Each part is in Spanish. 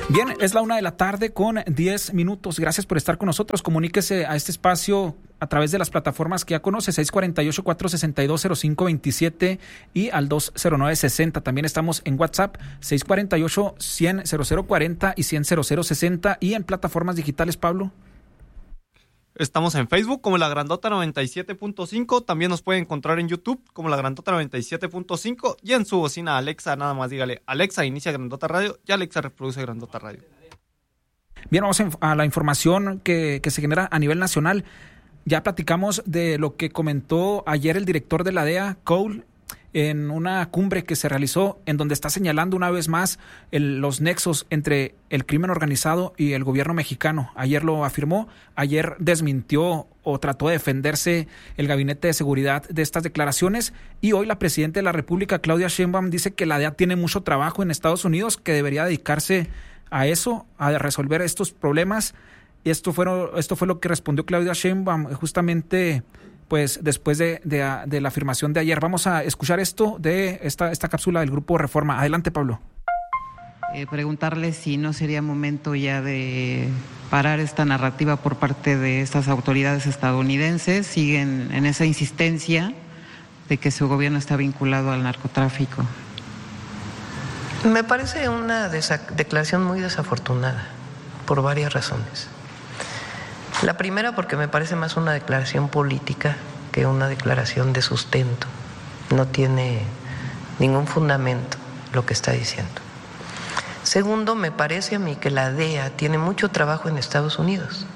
Bien, es la 1:00 con 10 minutos. Gracias por estar con nosotros. Comuníquese a este espacio a través de las plataformas que ya conoce, 648-462-0527 y al 20960. También estamos en WhatsApp, 648-100-0040 y 100-0060. Y en plataformas digitales, Pablo. Estamos en Facebook como La Grandota 97.5, también nos pueden encontrar en YouTube como La Grandota 97.5 y en su bocina Alexa, nada más dígale, Alexa, inicia Grandota Radio y Alexa reproduce Grandota Radio. Bien, vamos a la información que se genera a nivel nacional. Ya platicamos de lo que comentó ayer el director de la DEA, Cole, en una cumbre que se realizó en donde está señalando una vez más los nexos entre el crimen organizado y el gobierno mexicano. Ayer lo afirmó, ayer desmintió o trató de defenderse el Gabinete de Seguridad de estas declaraciones, y hoy la presidenta de la República, Claudia Sheinbaum, dice que la DEA tiene mucho trabajo en Estados Unidos, que debería dedicarse a eso, a resolver estos problemas. Esto fue lo que respondió Claudia Sheinbaum justamente pues después de la afirmación de ayer. Vamos a escuchar esto de esta cápsula del Grupo Reforma. Adelante, Pablo. Preguntarle si no sería momento ya de parar esta narrativa por parte de estas autoridades estadounidenses. Siguen en esa insistencia de que su gobierno está vinculado al narcotráfico. Me parece una declaración muy desafortunada por varias razones. La primera, porque me parece más una declaración política que una declaración de sustento. No tiene ningún fundamento lo que está diciendo. Segundo, me parece a mí que la DEA tiene mucho trabajo en Estados Unidos.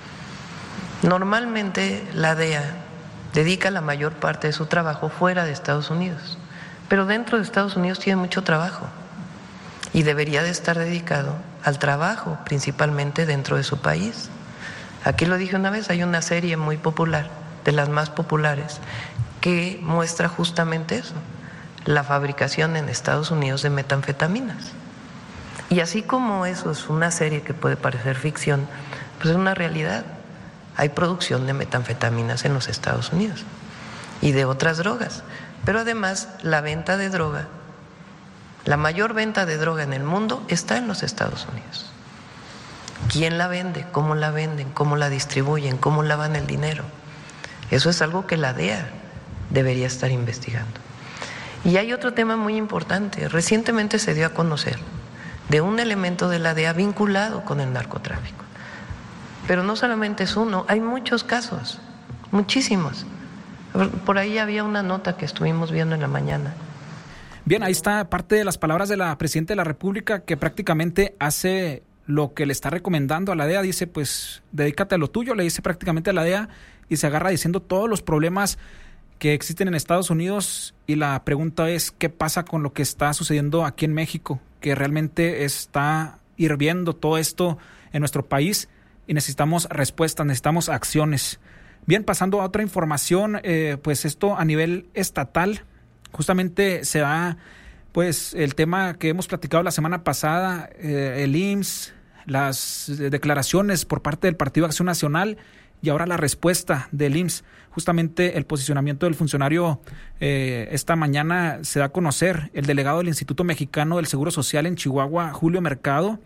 Normalmente la DEA dedica la mayor parte de su trabajo fuera de Estados Unidos, pero dentro de Estados Unidos tiene mucho trabajo y debería de estar dedicado al trabajo, principalmente dentro de su país. Aquí lo dije una vez, hay una serie muy popular, de las más populares, que muestra justamente eso, la fabricación en Estados Unidos de metanfetaminas. Y así como eso es una serie que puede parecer ficción, pues es una realidad. Hay producción de metanfetaminas en los Estados Unidos y de otras drogas. Pero además la venta de droga, la mayor venta de droga en el mundo está en los Estados Unidos. ¿Quién la vende? ¿Cómo la venden? ¿Cómo la distribuyen? ¿Cómo lavan el dinero? Eso es algo que la DEA debería estar investigando. Y hay otro tema muy importante. Recientemente se dio a conocer de un elemento de la DEA vinculado con el narcotráfico. Pero no solamente es uno, hay muchos casos, muchísimos. Por ahí había una nota que estuvimos viendo en la mañana. Bien, ahí está parte de las palabras de la presidenta de la República, que prácticamente hace lo que le está recomendando a la DEA. Dice, pues, dedícate a lo tuyo, le dice prácticamente a la DEA, y se agarra diciendo todos los problemas que existen en Estados Unidos, y la pregunta es, ¿qué pasa con lo que está sucediendo aquí en México? Que realmente está hirviendo todo esto en nuestro país y necesitamos respuestas, necesitamos acciones. Bien, pasando a otra información, pues esto a nivel estatal, justamente se da pues el tema que hemos platicado la semana pasada, el IMSS, las declaraciones por parte del Partido Acción Nacional y ahora la respuesta del IMSS. Justamente el posicionamiento del funcionario esta mañana se da a conocer. El delegado del Instituto Mexicano del Seguro Social en Chihuahua, Julio Mercado,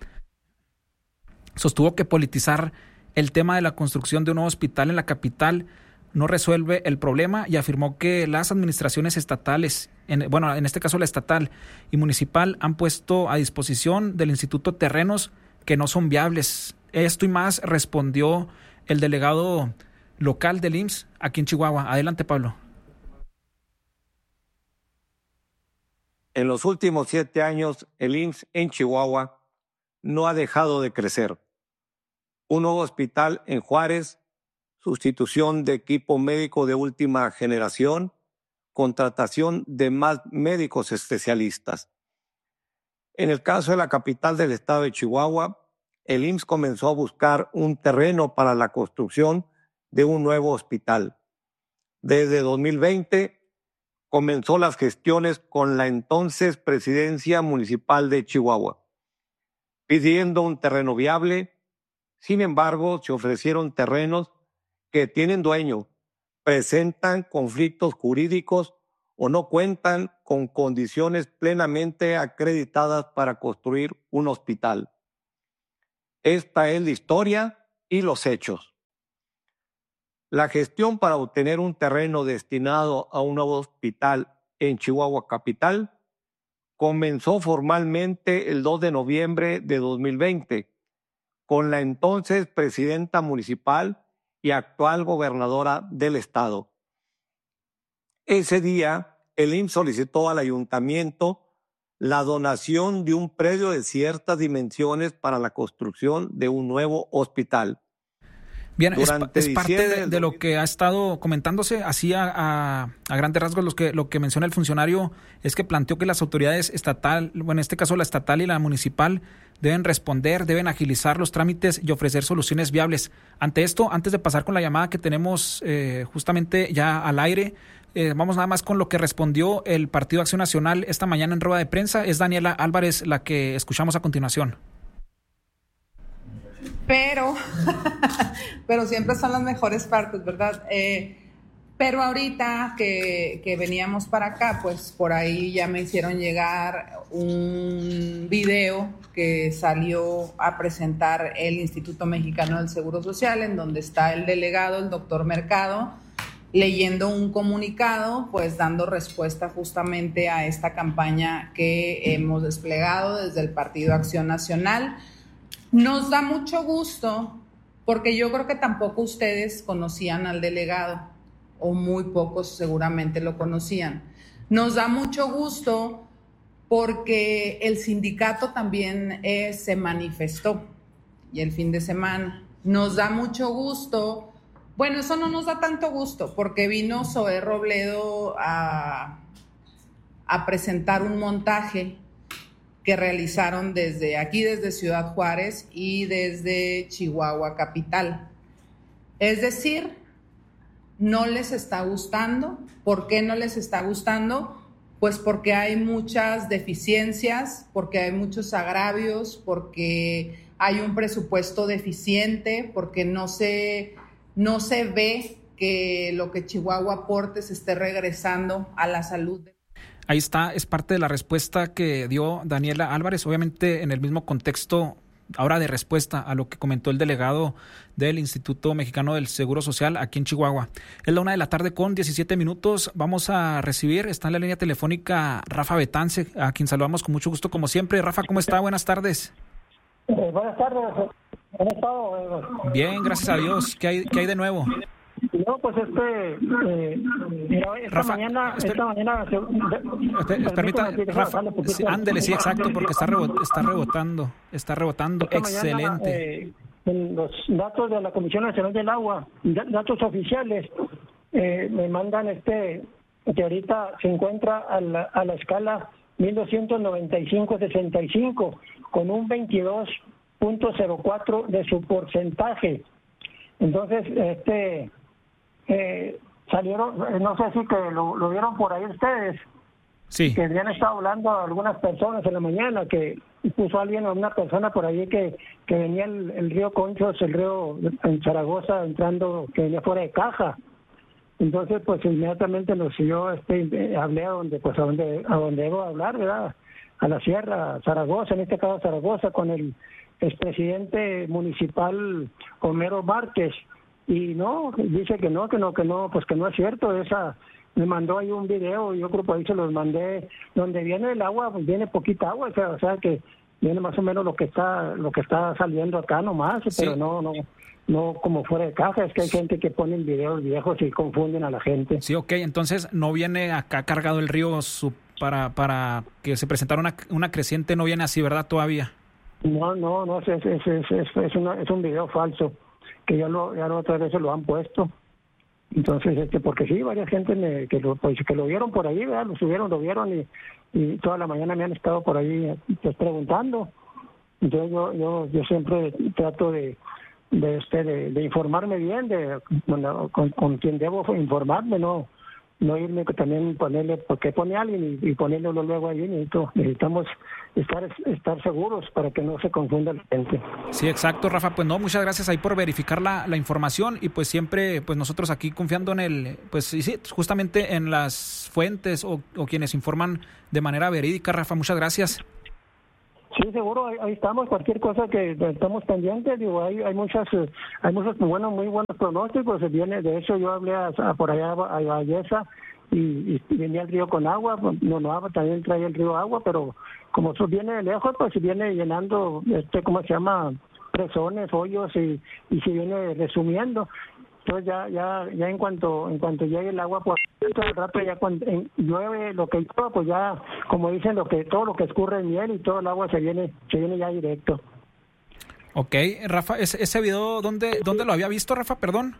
sostuvo que politizar el tema de la construcción de un nuevo hospital en la capital no resuelve el problema, y afirmó que las administraciones estatales, en este caso la estatal y municipal, han puesto a disposición del instituto terrenos que no son viables. Esto y más respondió el delegado local del IMSS aquí en Chihuahua. Adelante, Pablo. En los últimos 7 años, el IMSS en Chihuahua no ha dejado de crecer. Un nuevo hospital en Juárez, sustitución de equipo médico de última generación, contratación de más médicos especialistas. En el caso de la capital del estado de Chihuahua, el IMSS comenzó a buscar un terreno para la construcción de un nuevo hospital. Desde 2020 comenzó las gestiones con la entonces Presidencia Municipal de Chihuahua, pidiendo un terreno viable. Sin embargo, se ofrecieron terrenos que tienen dueño, presentan conflictos jurídicos o no cuentan con condiciones plenamente acreditadas para construir un hospital. Esta es la historia y los hechos. La gestión para obtener un terreno destinado a un nuevo hospital en Chihuahua Capital comenzó formalmente el 2 de noviembre de 2020 con la entonces presidenta municipal y actual gobernadora del estado. Ese día, el IMSS solicitó al ayuntamiento la donación de un predio de ciertas dimensiones para la construcción de un nuevo hospital. Bien, es parte de lo que ha estado comentándose, así a grandes rasgos lo que menciona el funcionario es que planteó que las autoridades estatal, bueno, en este caso la estatal y la municipal, deben responder, deben agilizar los trámites y ofrecer soluciones viables. Ante esto, antes de pasar con la llamada que tenemos justamente ya al aire, vamos nada más con lo que respondió el Partido Acción Nacional esta mañana en rueda de prensa. Es Daniela Álvarez la que escuchamos a continuación. Pero siempre son las mejores partes, ¿verdad? Pero ahorita que veníamos para acá, pues por ahí ya me hicieron llegar un video que salió a presentar el Instituto Mexicano del Seguro Social, en donde está el delegado, el doctor Mercado, leyendo un comunicado, pues dando respuesta justamente a esta campaña que hemos desplegado desde el Partido Acción Nacional. Nos da mucho gusto, porque yo creo que tampoco ustedes conocían al delegado, o muy pocos seguramente lo conocían. Nos da mucho gusto porque el sindicato también se manifestó, y el fin de semana. Nos da mucho gusto, bueno, eso no nos da tanto gusto, porque vino Zoé Robledo a presentar un montaje que realizaron desde aquí, desde Ciudad Juárez y desde Chihuahua Capital. Es decir, no les está gustando. ¿Por qué no les está gustando? Pues porque hay muchas deficiencias, porque hay muchos agravios, porque hay un presupuesto deficiente, porque no se ve que lo que Chihuahua aporte se esté regresando a la salud. Ahí está, es parte de la respuesta que dio Daniela Álvarez, obviamente en el mismo contexto ahora de respuesta a lo que comentó el delegado del Instituto Mexicano del Seguro Social aquí en Chihuahua. Es la 1:17 p.m. Vamos a recibir, está en la línea telefónica Rafa Betance, a quien saludamos con mucho gusto como siempre. Rafa, ¿cómo está? Buenas tardes. Buenas tardes. ¿Cómo ha estado? Bien, gracias a Dios. ¿Qué hay de nuevo? No, pues esta Rafa, mañana... Permítame, Rafa, ándele, sí, exacto, porque está rebotando, excelente. En los datos de la Comisión Nacional del Agua, datos oficiales, me mandan que ahorita se encuentra a la escala 1295-65, con un 22.04 de su porcentaje. Entonces, salieron, no sé si que lo vieron por ahí ustedes, sí, que habían estado hablando a algunas personas en la mañana, que puso alguien a una persona por ahí que venía el río Conchos, el río en Zaragoza, entrando, que venía fuera de caja. Entonces, pues inmediatamente yo hablé a donde debo hablar, ¿verdad? A la Sierra, Zaragoza, en este caso Zaragoza, con el expresidente municipal Homero Márquez. Y no, dice que no, pues que no es cierto. Me mandó ahí un video, yo creo que ahí se los mandé, donde viene el agua, pues viene poquita agua, o sea que viene más o menos lo que está saliendo acá nomás, sí. Pero no como fuera de caja. Es que hay gente que pone videos viejos y confunden a la gente. Sí, ok, entonces no viene acá cargado el río para que se presentara una creciente, no viene así, ¿verdad? Todavía. No, es un video falso, que ya otras veces lo han puesto. Entonces, porque sí, varias gente que lo vieron por ahí, ¿verdad? Lo vieron y toda la mañana me han estado por ahí pues preguntando. Entonces yo siempre trato de informarme bien, con quien debo informarme, no irme también ponerle, porque pone alguien y ponerlo luego ahí. Necesitamos estar seguros para que no se confunda la gente. Sí, exacto, Rafa. Pues no, muchas gracias ahí por verificar la información, y pues siempre pues nosotros aquí confiando en sí, justamente en las fuentes o quienes informan de manera verídica. Rafa, muchas gracias. Sí, seguro, ahí estamos, cualquier cosa que estamos pendientes, digo, hay muchos muy buenos pronósticos, viene, de hecho yo hablé por allá a Valleza y venía el río con agua, no, también trae el río agua, pero como eso viene de lejos, pues viene llenando, ¿cómo se llama?, presones, hoyos y se viene resumiendo. Entonces ya en cuanto llegue el agua, pues todo el rato ya cuando llueve, lo que llueva, pues ya, como dicen, todo lo que escurre en miel y todo el agua se viene ya directo. Ok, Rafa, ese video, ¿dónde lo había visto, Rafa? Perdón.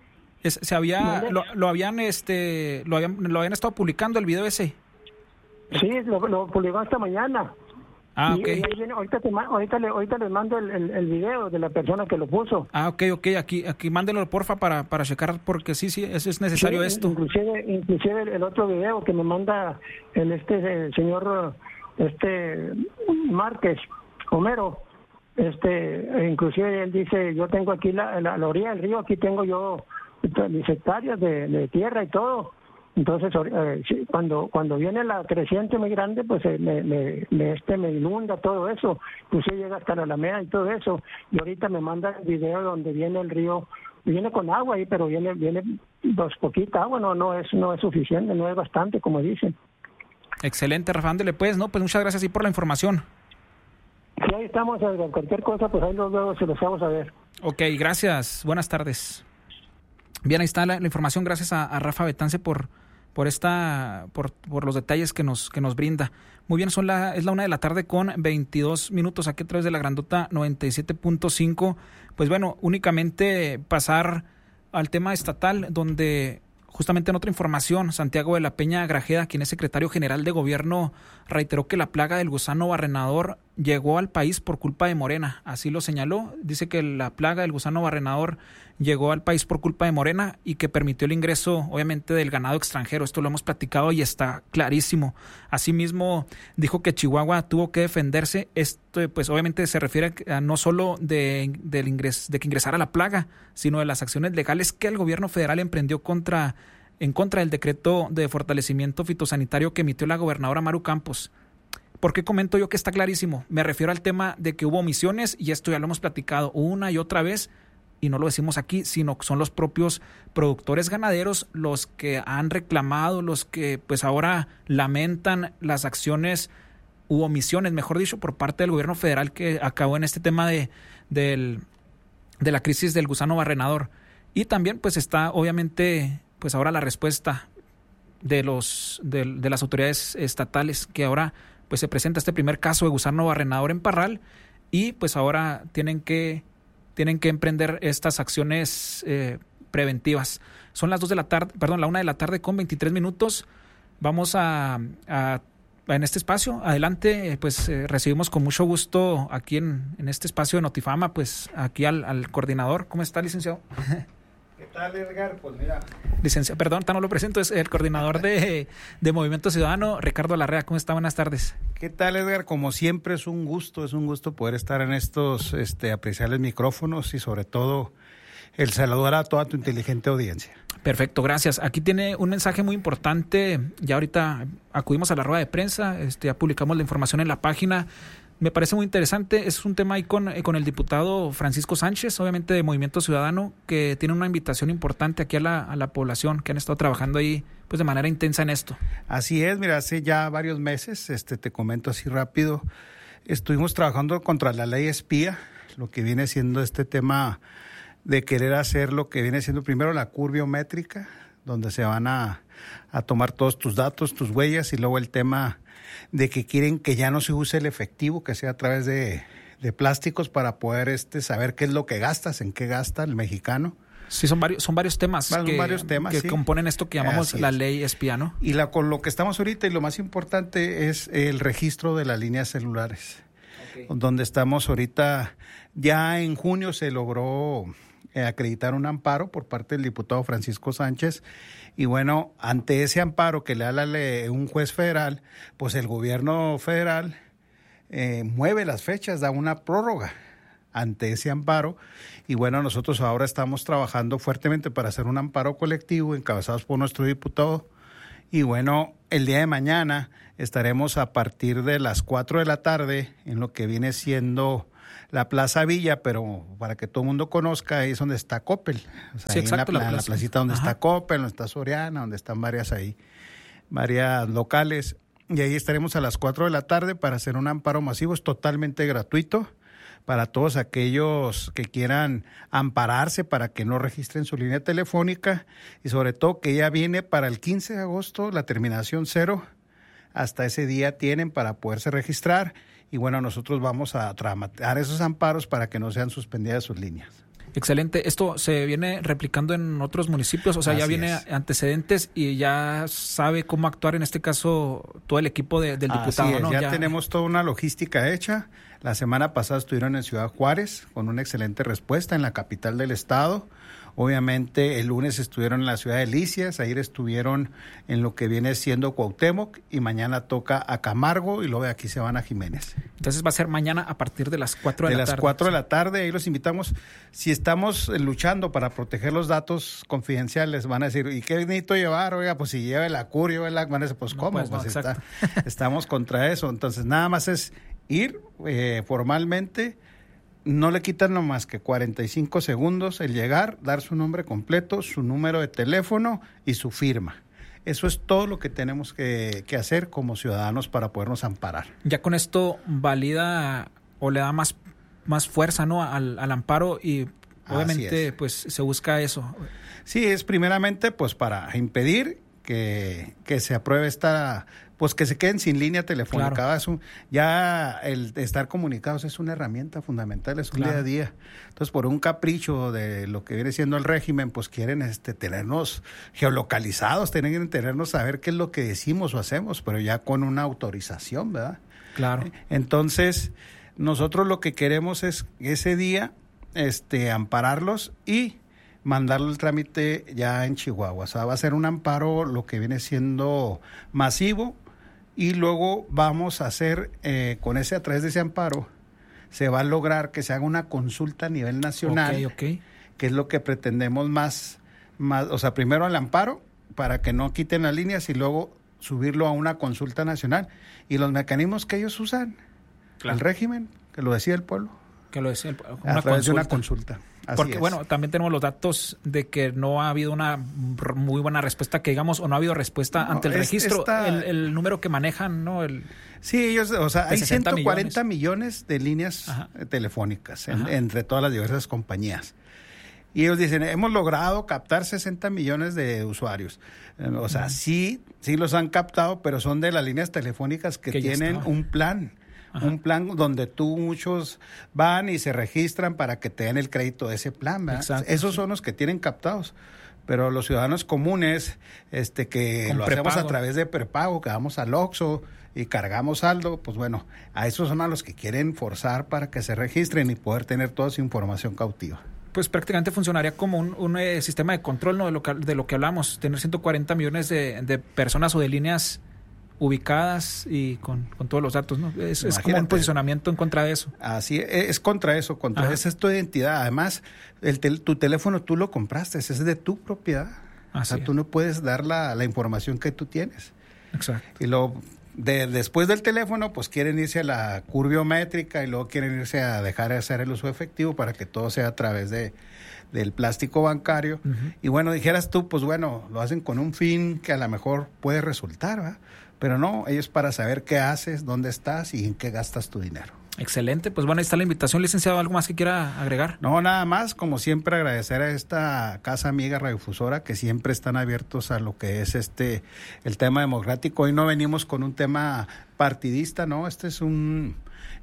Lo habían estado publicando el video ese. Sí, lo publicó esta mañana. Ah, ok. Y ahí viene, ahorita les mando el video de la persona que lo puso. Ah, ok, aquí mándelo porfa para checar, porque sí, eso es necesario, sí, esto. Inclusive el otro video que me manda el señor Márquez, Homero, inclusive él dice, yo tengo aquí la orilla del río, aquí tengo yo mis hectáreas de tierra y todo. Entonces, cuando viene la creciente muy grande, pues me inunda todo eso, pues llega hasta la Alameda y todo eso. Y ahorita me manda el video donde viene el río, viene con agua ahí, pero viene poquita agua, no es suficiente, no es bastante, como dicen. Excelente, Rafa, ándele pues, ¿no? Pues muchas gracias ahí por la información. Sí, ahí estamos, cualquier cosa, pues ahí luego se los vamos a ver. Ok, gracias, buenas tardes. Bien, ahí está la información, gracias a Rafa Betance por los detalles que nos brinda. Muy bien, es la 1:00 con 22 minutos aquí a través de la Grandota 97.5. Pues bueno, únicamente pasar al tema estatal, donde justamente en otra información, Santiago de la Peña Grajeda, quien es secretario general de gobierno, reiteró que la plaga del gusano barrenador llegó al país por culpa de Morena. Así lo señaló. Dice que la plaga del gusano barrenador llegó al país por culpa de Morena y que permitió el ingreso, obviamente, del ganado extranjero. Esto lo hemos platicado y está clarísimo. Asimismo, dijo que Chihuahua tuvo que defenderse. Esto, pues, obviamente se refiere a no solo de que ingresara la plaga, sino de las acciones legales que el gobierno federal emprendió en contra del decreto de fortalecimiento fitosanitario que emitió la gobernadora Maru Campos. ¿Por qué comento yo que está clarísimo? Me refiero al tema de que hubo omisiones, y esto ya lo hemos platicado una y otra vez, y no lo decimos aquí, sino que son los propios productores ganaderos los que han reclamado, los que pues ahora lamentan las acciones u omisiones, mejor dicho, por parte del gobierno federal que acabó en este tema de la crisis del gusano barrenador. Y también pues está obviamente pues ahora la respuesta de las autoridades estatales, que ahora pues se presenta este primer caso de gusano barrenador en Parral, y pues ahora tienen que emprender estas acciones preventivas. Son las 1:00 con 23 minutos. Vamos en este espacio, adelante, pues recibimos con mucho gusto aquí en este espacio de Notifama, pues aquí al coordinador. ¿Cómo está, licenciado? ¿Qué tal, Edgar? Pues mira. Licenciado, perdón, no lo presento, es el coordinador de Movimiento Ciudadano, Ricardo Larrea. ¿Cómo está? Buenas tardes. ¿Qué tal, Edgar? Como siempre, es un gusto poder estar en estos apreciables micrófonos y sobre todo el saludar a toda tu inteligente audiencia. Perfecto, gracias. Aquí tiene un mensaje muy importante. Ya ahorita acudimos a la rueda de prensa, ya publicamos la información en la página. Me parece muy interesante. Es un tema ahí con el diputado Francisco Sánchez, obviamente de Movimiento Ciudadano, que tiene una invitación importante aquí a la población, que han estado trabajando ahí pues de manera intensa en esto. Así es, mira, hace ya varios meses, te comento así rápido, estuvimos trabajando contra la ley espía, lo que viene siendo este tema de querer hacer lo que viene siendo primero la curva biométrica, donde se van a tomar todos tus datos, tus huellas, y luego el tema de que quieren que ya no se use el efectivo, que sea a través de plásticos, para poder saber qué es lo que gastas, en qué gasta el mexicano. Sí, son varios temas que sí, componen esto que llamamos la ley espía, ¿no? Y con lo que estamos ahorita, y lo más importante, es el registro de las líneas celulares. Okay. Donde estamos ahorita, ya en junio se logró acreditar un amparo por parte del diputado Francisco Sánchez, y bueno, ante ese amparo que le da un juez federal, pues el gobierno federal mueve las fechas, da una prórroga ante ese amparo, y bueno, nosotros ahora estamos trabajando fuertemente para hacer un amparo colectivo encabezados por nuestro diputado Y bueno, el día de mañana estaremos a partir de las 4 de la tarde en lo que viene siendo la Plaza Villa, pero para que todo el mundo conozca, ahí es donde está Coppel. O sea, Sí, ahí exacto, en la placita donde está Coppel, donde está Soriana, donde están varias locales. Y ahí estaremos a las 4 de la tarde para hacer un amparo masivo. Es totalmente gratuito para todos aquellos que quieran ampararse para que no registren su línea telefónica, y sobre todo que ya viene para el 15 de agosto la terminación 0. Hasta ese día tienen para poderse registrar, y bueno, nosotros vamos a tramitar esos amparos para que no sean suspendidas sus líneas. Excelente. Esto se viene replicando en otros municipios, o sea, ya viene antecedentes y ya sabe cómo actuar, en este caso, todo el equipo del diputado, ¿no? Ya tenemos toda una logística hecha. La semana pasada estuvieron en Ciudad Juárez con una excelente respuesta en la capital del estado. Obviamente el lunes estuvieron en la ciudad de Licias, ayer estuvieron en lo que viene siendo Cuauhtémoc, y mañana toca a Camargo, y luego de aquí se van a Jiménez. Entonces va a ser mañana a partir de las 4 de la tarde. De las 4 de la tarde, ahí los invitamos. Si estamos luchando para proteger los datos confidenciales, van a decir, ¿y qué necesito llevar? Oiga, pues si lleva la CUR, van a decir, pues ¿cómo? No, pues, no, estamos contra eso. Entonces nada más es ir formalmente. No le quitan nomás que 45 segundos el llegar, dar su nombre completo, su número de teléfono y su firma. Eso es todo lo que tenemos que hacer como ciudadanos para podernos amparar. Ya con esto valida o le da más fuerza, ¿no?, al amparo, y obviamente pues se busca eso. Sí, es primeramente pues para impedir que se apruebe pues que se queden sin línea telefónica. Claro. Ya el estar comunicados es una herramienta fundamental, es un día a día. Entonces, por un capricho de lo que viene siendo el régimen, pues quieren tenernos geolocalizados, tienen que tenernos saber qué es lo que decimos o hacemos, pero ya con una autorización, ¿verdad? Claro. Entonces, nosotros lo que queremos es ese día ampararlos y mandarlo el trámite ya en Chihuahua. O sea, va a ser un amparo lo que viene siendo masivo, y luego vamos a hacer a través de ese amparo se va a lograr que se haga una consulta a nivel nacional, que es lo que pretendemos más, o sea, primero al amparo para que no quiten las líneas y luego subirlo a una consulta nacional, y los mecanismos que ellos usan, el régimen, que lo decía el pueblo, a través de una consulta. Porque, bueno, también tenemos los datos de que no ha habido una muy buena respuesta, que digamos, o no ha habido respuesta ante el registro, el número que manejan, ¿no? Sí, ellos, o sea, hay 140 millones de líneas telefónicas entre todas las diversas compañías. Y ellos dicen, hemos logrado captar 60 millones de usuarios. O sea, sí los han captado, pero son de las líneas telefónicas que tienen un plan. Un plan donde muchos van y se registran para que te den el crédito de ese plan, ¿verdad? Exacto, esos son los que tienen captados. Pero los ciudadanos comunes, que con lo prepago, hacemos a través de prepago, que vamos al Oxxo y cargamos saldo, pues bueno, a esos son a los que quieren forzar para que se registren y poder tener toda su información cautiva. Pues prácticamente funcionaría como un sistema de control, ¿no?, de lo que hablamos, tener 140 millones de personas o de líneas ubicadas y con todos los datos, ¿no? Es como un posicionamiento en contra de eso. Así es contra eso, esa es tu identidad. Además, tu teléfono tú lo compraste, es de tu propiedad. O sea, tú no puedes dar la información que tú tienes. Exacto. Y después del teléfono, pues quieren irse a la curva biométrica y luego quieren irse a dejar de hacer el uso efectivo para que todo sea a través del plástico bancario. Y bueno, dijeras tú, pues bueno, lo hacen con un fin que a lo mejor puede resultar, ¿verdad? Pero no, ellos para saber qué haces, dónde estás y en qué gastas tu dinero. Excelente, pues bueno, ahí está la invitación, licenciado. ¿Algo más que quiera agregar? No, nada más, como siempre, agradecer a esta casa amiga radiodifusora que siempre están abiertos a lo que es el tema democrático. Hoy no venimos con un tema partidista, ¿no? Es un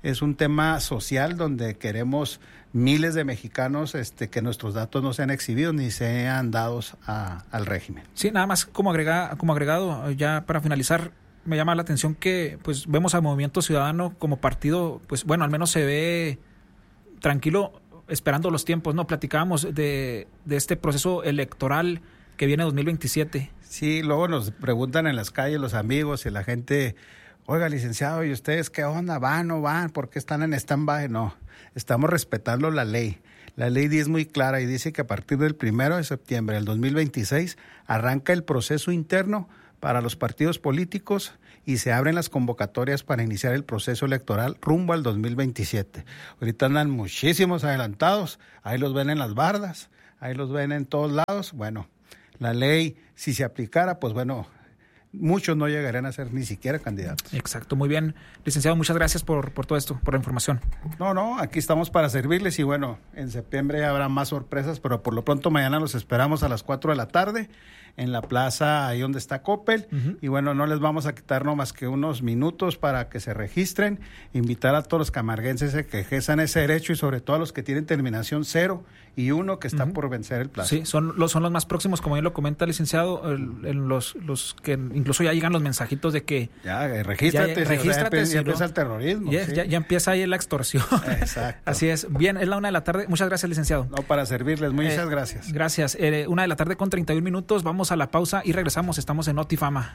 tema social donde queremos miles de mexicanos que nuestros datos no sean exhibidos ni sean dados al régimen. Sí, nada más como agregado, ya para finalizar, me llama la atención que pues vemos al Movimiento Ciudadano como partido, pues bueno, al menos se ve tranquilo esperando los tiempos, ¿no? Platicábamos de este proceso electoral que viene 2027. Sí, luego nos preguntan en las calles los amigos y la gente, oiga, licenciado, ¿y ustedes qué onda? ¿Van o no van? ¿Por qué están en stand-by? No, estamos respetando la ley. La ley es muy clara y dice que a partir del 1 de septiembre del 2026 arranca el proceso interno para los partidos políticos y se abren las convocatorias para iniciar el proceso electoral rumbo al 2027. Ahorita andan muchísimos adelantados, ahí los ven en las bardas, ahí los ven en todos lados. Bueno, la ley, si se aplicara, pues bueno, muchos no llegarían a ser ni siquiera candidatos. Exacto, muy bien. Licenciado, muchas gracias por todo esto, por la información. No, aquí estamos para servirles y bueno, en septiembre habrá más sorpresas, pero por lo pronto mañana los esperamos a las 4 de la tarde en la plaza ahí donde está Coppel. Y bueno, no les vamos a quitar no más que unos minutos para que se registren, invitar a todos los camarguenses a que ejerzan ese derecho y sobre todo a los que tienen terminación 0 y 1 que están por vencer el plazo. Sí, son los más próximos, como bien lo comenta el licenciado, los que incluso ya llegan los mensajitos de que ya regístrate, ya empieza el terrorismo. Ya empieza ahí la extorsión. Exacto. Así es. Bien, es la 1 de la tarde. Muchas gracias, licenciado. No, para servirles. Muchas gracias. Gracias. 1 de la tarde con 31 minutos. Vamos a la pausa y regresamos. Estamos en Notifama.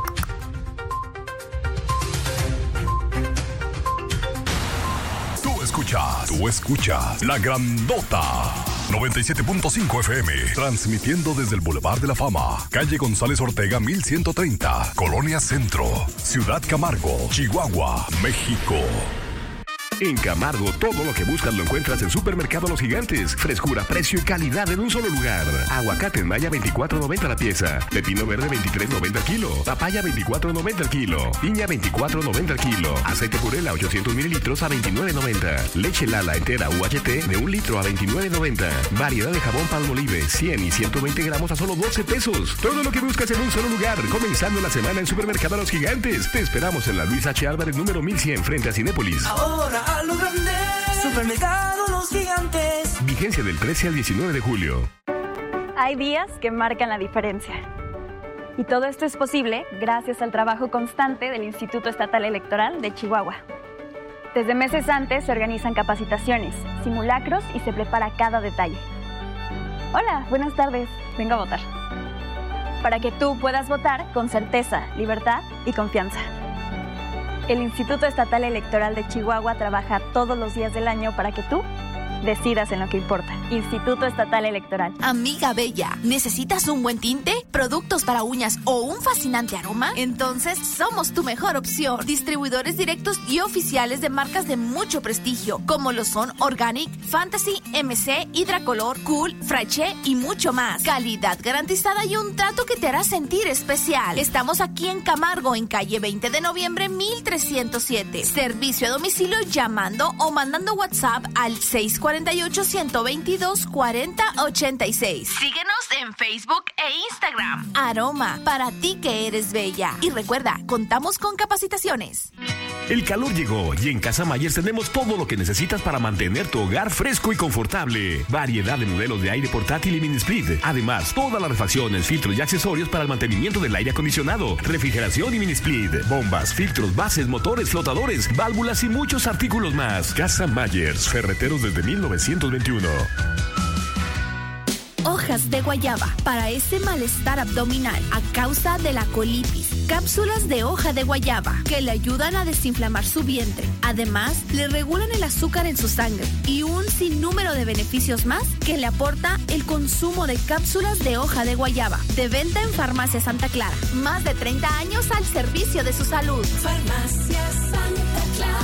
Tú escuchas La Grandota 97.5 FM, transmitiendo desde el Boulevard de la Fama, calle González Ortega 1130, Colonia Centro, Ciudad Camargo, Chihuahua, México. En Camargo, todo lo que buscas lo encuentras en Supermercado Los Gigantes. Frescura, precio y calidad en un solo lugar. Aguacate en maya 24.90 la pieza. Pepino verde 23.90 el kilo. Papaya 24.90 el kilo. Piña 24.90 el kilo. Aceite Purela 800 mililitros a 29.90. Leche Lala entera UHT de 1 litro a 29.90. Variedad de jabón Palmolive 100 y 120 gramos a solo 12 pesos. Todo lo que buscas en un solo lugar. Comenzando la semana en Supermercado Los Gigantes. Te esperamos en la Luis H. Álvarez número 1100 frente a Cinépolis. Ahora a lo grande, Supermercado Los Gigantes. Vigencia del 13 al 19 de julio. Hay días que marcan la diferencia. Y todo esto es posible gracias al trabajo constante del Instituto Estatal Electoral de Chihuahua. Desde meses antes se organizan capacitaciones, simulacros y se prepara cada detalle. Hola, buenas tardes. Vengo a votar. Para que tú puedas votar con certeza, libertad y confianza. El Instituto Estatal Electoral de Chihuahua trabaja todos los días del año para que tú decidas en lo que importa. Instituto Estatal Electoral. Amiga bella, ¿necesitas un buen tinte, productos para uñas o un fascinante aroma? Entonces somos tu mejor opción. Distribuidores directos y oficiales de marcas de mucho prestigio, como lo son Organic, Fantasy, MC, Hidracolor, Cool, Fraiche y mucho más. Calidad garantizada y un trato que te hará sentir especial. Estamos aquí en Camargo, en calle 20 de noviembre 1307. Servicio a domicilio llamando o mandando WhatsApp al 648-122-4086. Síguenos en Facebook e Instagram. Aroma, para ti que eres bella. Y recuerda, contamos con capacitaciones. El calor llegó y en Casa Myers tenemos todo lo que necesitas para mantener tu hogar fresco y confortable. Variedad de modelos de aire portátil y mini split. Además, todas las refacciones, filtros y accesorios para el mantenimiento del aire acondicionado, refrigeración y mini split, bombas, filtros, bases, motores, flotadores, válvulas y muchos artículos más. Casa Myers, ferreteros desde 1921. Hojas de guayaba para ese malestar abdominal a causa de la colitis. Cápsulas de hoja de guayaba que le ayudan a desinflamar su vientre. Además, le regulan el azúcar en su sangre y un sinnúmero de beneficios más que le aporta el consumo de cápsulas de hoja de guayaba. De venta en Farmacia Santa Clara. Más de 30 años al servicio de su salud. Farmacia Santa Clara.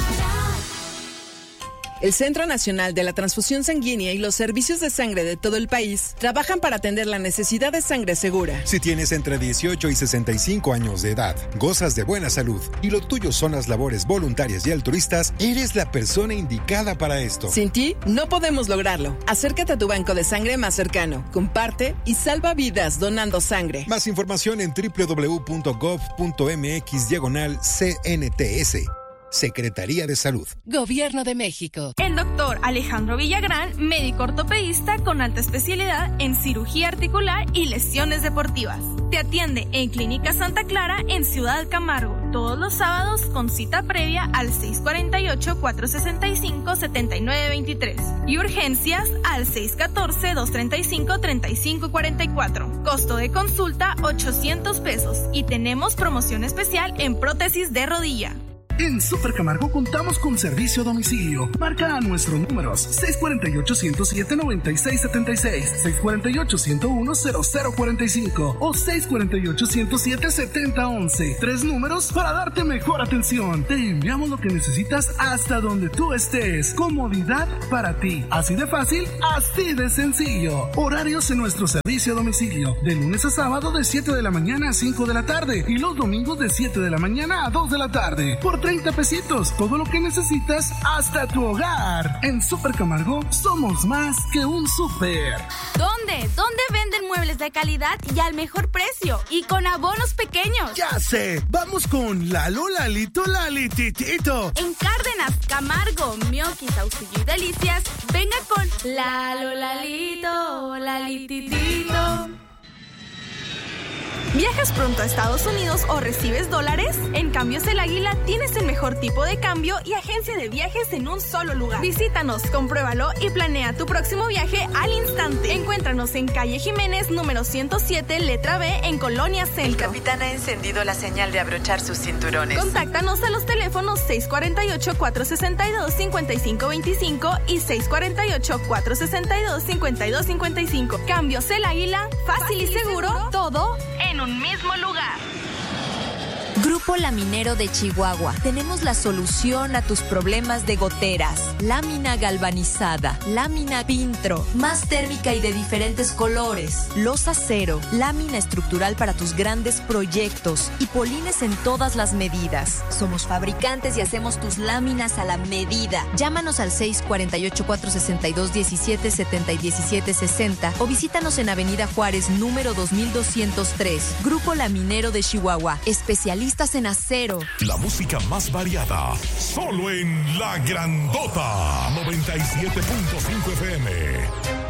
El Centro Nacional de la Transfusión Sanguínea y los servicios de sangre de todo el país trabajan para atender la necesidad de sangre segura. Si tienes entre 18 y 65 años de edad, gozas de buena salud y lo tuyo son las labores voluntarias y altruistas, eres la persona indicada para esto. Sin ti, no podemos lograrlo. Acércate a tu banco de sangre más cercano, comparte y salva vidas donando sangre. Más información en www.gov.mx/CNTS. Secretaría de Salud. Gobierno de México. El doctor Alejandro Villagrán, médico ortopedista con alta especialidad en cirugía articular y lesiones deportivas. Te atiende en Clínica Santa Clara en Ciudad Camargo, todos los sábados con cita previa al 648-465-7923 y urgencias al 614-235-3544. Costo de consulta $800 y tenemos promoción especial en prótesis de rodilla. En Super Camargo contamos con servicio a domicilio. Marca a nuestros números 648-107-9676, 648-101-0045 o 648-107-7011. 3 números para darte mejor atención. Te enviamos lo que necesitas hasta donde tú estés. Comodidad para ti. Así de fácil, así de sencillo. Horarios en nuestro servicio a domicilio. De lunes a sábado de 7 de la mañana a 5 de la tarde y los domingos de 7 de la mañana a 2 de la tarde. Por 30 pesitos, todo lo que necesitas hasta tu hogar. En Super Camargo somos más que un súper. ¿Dónde? ¿Dónde venden muebles de calidad y al mejor precio? Y con abonos pequeños. Ya sé, vamos con Lalo, Lalito, Lalititito. En Cárdenas, Camargo, Mioqui, Saucillo y Delicias, venga con Lalo, Lalito, Lalititito. ¿Viajas pronto a Estados Unidos o recibes dólares? En Cambios El Águila tienes el mejor tipo de cambio y agencia de viajes en un solo lugar. Visítanos, compruébalo y planea tu próximo viaje al instante. Encuéntranos en calle Jiménez, número 107, letra B, en Colonia Centro. El capitán ha encendido la señal de abrochar sus cinturones. Contáctanos a los teléfonos 648-462-5525 y 648-462-5255. Cambios El Águila, fácil y seguro, todo en un mismo lugar. Grupo Laminero de Chihuahua. Tenemos la solución a tus problemas de goteras. Lámina galvanizada, lámina Pintro, más térmica y de diferentes colores. Losa cero, lámina estructural para tus grandes proyectos y polines en todas las medidas. Somos fabricantes y hacemos tus láminas a la medida. Llámanos al 648-462-1770 y 1760 o visítanos en Avenida Juárez, número 2203. Grupo Laminero de Chihuahua. Especialistas en acero. La música más variada, solo en La Grandota 97.5 FM.